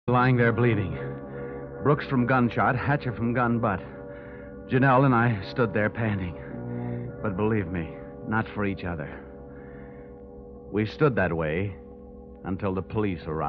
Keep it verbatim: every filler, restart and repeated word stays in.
Lying there bleeding. Brooks from gunshot, Hatcher from gun butt. Janelle and I stood there panting. But believe me, not for each other. We stood that way until the police arrived.